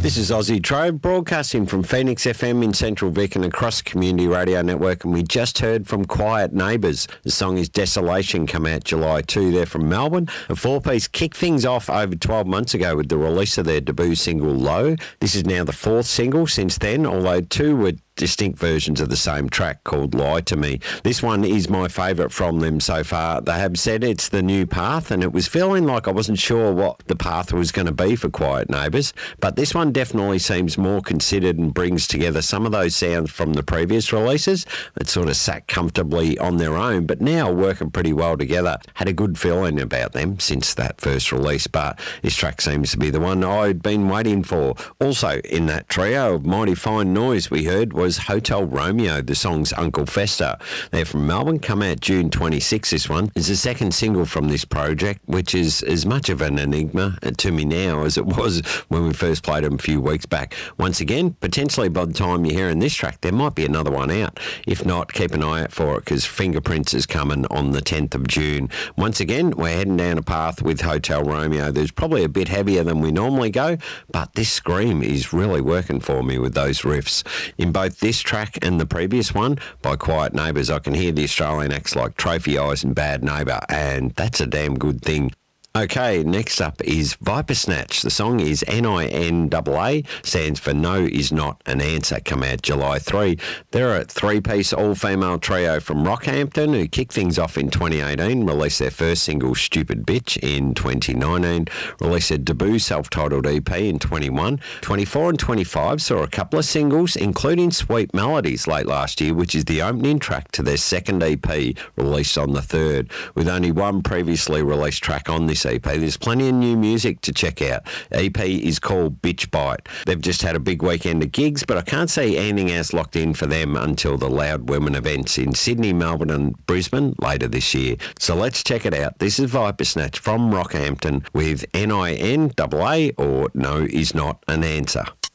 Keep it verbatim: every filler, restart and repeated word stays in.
This is Aussie Trove, broadcasting from Phoenix F M in Central Vic and across the Community Radio Network, and we just heard from Quiet Neighbours. The song is Desolation, come out July second. They're from Melbourne. A four-piece kicked things off over twelve months ago with the release of their debut single, Low. This is now the fourth single since then, although two were distinct versions of the same track called Lie to Me. This one is my favourite from them so far. They have said it's the new path, and it was feeling like I wasn't sure what the path was going to be for Quiet Neighbours, but this one definitely seems more considered and brings together some of those sounds from the previous releases that sort of sat comfortably on their own, but now working pretty well together. Had a good feeling about them since that first release, but this track seems to be the one I'd been waiting for. Also in that trio of mighty fine noise we heard was was Hotel Romeo, the song's Uncle Fester. They're from Melbourne, come out June twenty-sixth, this one. It's the second single from this project, which is as much of an enigma to me now as it was when we first played them a few weeks back. Once again, potentially by the time you're hearing this track, there might be another one out. If not, keep an eye out for it, because Fingerprints is coming on the tenth of June. Once again, we're heading down a path with Hotel Romeo. There's probably a bit heavier than we normally go, but this scream is really working for me with those riffs. In both this track and the previous one by Quiet Neighbours, I can hear the Australian acts like Trophy Eyes and Bad Neighbour, and that's a damn good thing. Okay, next up is Viper Snatch. The song is N I N A A, stands for No Is Not an Answer, come out July third. They're a three-piece all-female trio from Rockhampton who kicked things off in twenty eighteen, released their first single Stupid Bitch in twenty nineteen, released a debut self-titled E P in twenty-one. twenty-four and twenty-five saw a couple of singles, including Sweet Melodies late last year, which is the opening track to their second E P, released on the third. With only one previously released track on this E P, there's plenty of new music to check out. E P is called Bitch Bite. They've just had a big weekend of gigs, but I can't see anything else locked in for them until the Loud Women events in Sydney, Melbourne and Brisbane later this year. So let's check it out. This is Viper Snatch from Rockhampton with N I N A A, or No Is Not an Answer.